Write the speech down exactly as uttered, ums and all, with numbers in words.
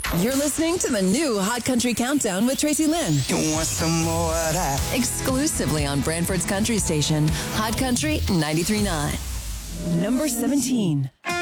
You're listening to the new Hot Country Countdown with Tracy Lynn. You want some more of that? Exclusively on Brantford's country station, Hot Country ninety-three point nine. Number seventeen.